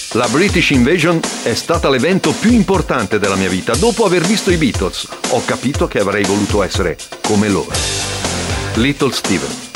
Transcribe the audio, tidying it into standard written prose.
La British Invasion è stata l'evento più importante della mia vita. Dopo aver visto i Beatles, ho capito che avrei voluto essere come loro. Little Steven.